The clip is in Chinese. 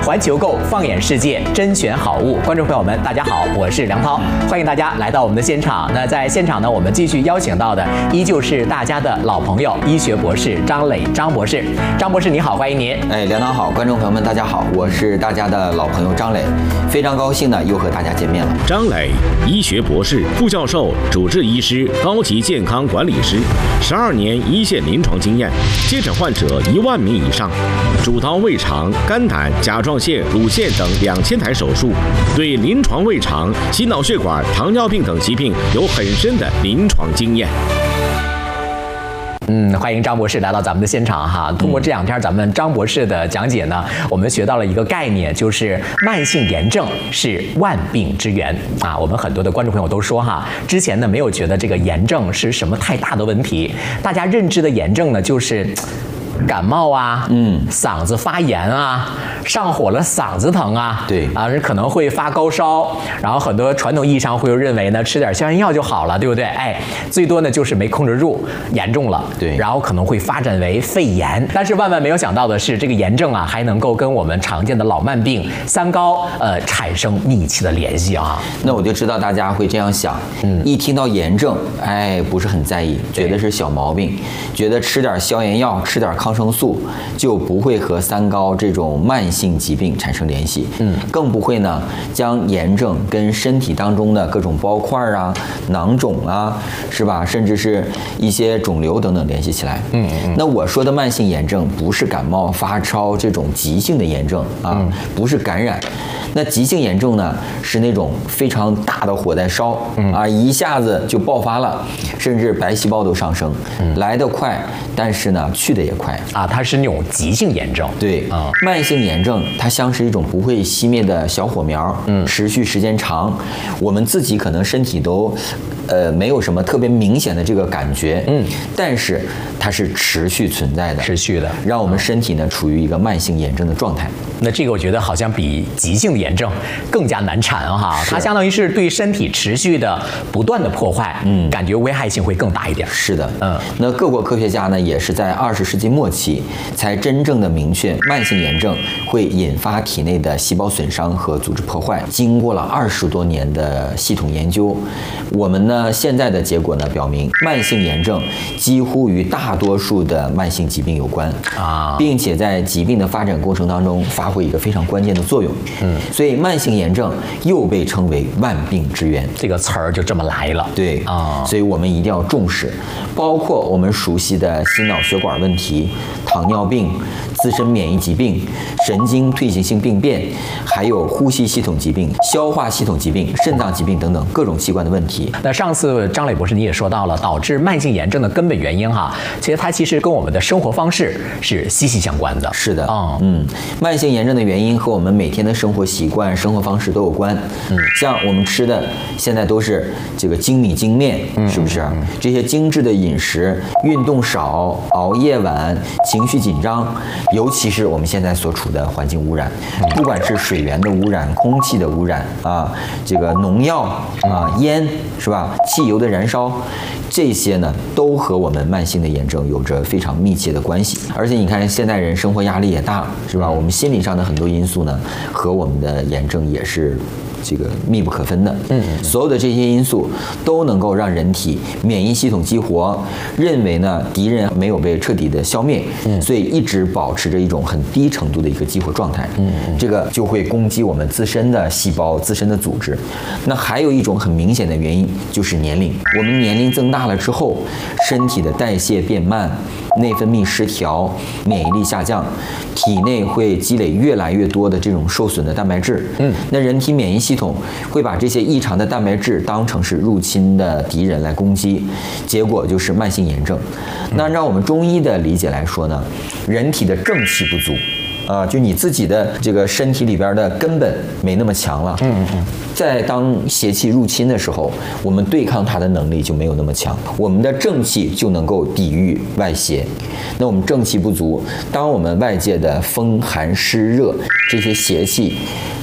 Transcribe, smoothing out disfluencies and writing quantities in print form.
环球购放眼世界，甄选好物。观众朋友们，大家好，我是梁涛，欢迎大家来到我们的现场。那在现场呢，我们继续邀请到的依旧是大家的老朋友，医学博士张磊张博士。张博士你好，欢迎您。 梁涛好，观众朋友们大家好，我是大家的老朋友张磊，非常高兴呢又和大家见面了。 张磊，医学博士、副教授、主治医师、高级健康管理师，12年一线临床经验，接诊患者1万名以上，主刀胃肠、肝胆、甲状腺、乳腺等2000台手术，对临床胃肠、心脑血管、糖尿病等疾病有很深的临床经验。 欢迎张博士来到咱们的现场哈。通过这2天咱们张博士的讲解呢，我们学到了一个概念，就是慢性炎症是万病之源啊。我们很多的观众朋友都说哈，之前呢没有觉得这个炎症是什么太大的问题，大家认知的炎症呢就是感冒啊，嗓子发炎啊，上火了嗓子疼啊， 对啊，可能会发高烧，然后很多传统意义上会认为呢，吃点消炎药就好了，对不对？哎，最多呢就是没控制住，严重了， 对， 然后可能会发展为肺炎。但是万万没有想到的是，这个炎症啊，还能够跟我们常见的老慢病三高产生密切的联系啊。 那我就知道大家会这样想，一听到炎症，不是很在意，觉得是小毛病，觉得吃点消炎药，吃点抗生素就不会和三高这种慢性疾病产生联系，更不会呢将炎症跟身体当中的各种包块啊、囊肿啊，是吧？甚至是一些肿瘤等等联系起来。那我说的慢性炎症不是感冒发烧这种急性的炎症啊，不是感染。那急性炎症呢，是那种非常大的火在烧啊，一下子就爆发了，甚至白细胞都上升，来得快，但是呢去得也快啊，它是那种急性炎症。 对啊，慢性炎症它像是一种不会熄灭的小火苗，持续时间长，我们自己可能身体都没有什么特别明显的这个感觉，但是它是持续存在的， 持续的， 让我们身体呢处于一个慢性炎症的状态。 那这个我觉得好像比急性的炎症更加难缠哈，它相当于是对身体持续的不断的破坏，感觉危害性会更大一点。 是的，那各国科学家呢也是在20世纪末期才真正的明确慢性炎症会引发体内的细胞损伤和组织破坏。经过了20多年的系统研究，我们呢现在的结果呢表明，慢性炎症几乎与大多数的慢性疾病有关啊，并且在疾病的发展过程当中发挥一个非常关键的作用。所以慢性炎症又被称为万病之源， 这个词儿就这么来了。 对啊，所以我们一定要重视，包括我们熟悉的心脑血管问题、糖尿病、自身免疫疾病、神经退行性病变，还有呼吸系统疾病、消化系统疾病、肾脏疾病等等各种器官的问题。 那上次张磊博士你也说到了，导致慢性炎症的根本原因哈，它其实跟我们的生活方式是息息相关的。 是的，慢性炎症的原因和我们每天的生活习惯、生活方式都有关。像我们吃的现在都是这个精米精面，是不是？这些精致的饮食、运动少、熬夜晚、情绪紧张，尤其是我们现在所处的环境污染，不管是水源的污染、空气的污染啊，这个农药啊、烟是吧？汽油的燃烧，这些呢都和我们慢性的炎症有着非常密切的关系。而且你看，现代人生活压力也大，是吧？我们心理上的很多因素呢，和我们的炎症也是这个密不可分的。所有的这些因素都能够让人体免疫系统激活，认为呢敌人没有被彻底的消灭，所以一直保持着一种很低程度的一个激活状态。这个就会攻击我们自身的细胞、自身的组织。那还有一种很明显的原因就是年龄，我们年龄增大了之后，身体的代谢变慢，内分泌失调，免疫力下降，体内会积累越来越多的这种受损的蛋白质。那人体免疫系统会把这些异常的蛋白质当成是入侵的敌人来攻击，结果就是慢性炎症。那按照我们中医的理解来说呢，人体的正气不足就你自己的这个身体里边的根本没那么强了。在当邪气入侵的时候，我们对抗它的能力就没有那么强，我们的正气就能够抵御外邪。那我们正气不足，当我们外界的风寒湿热这些邪气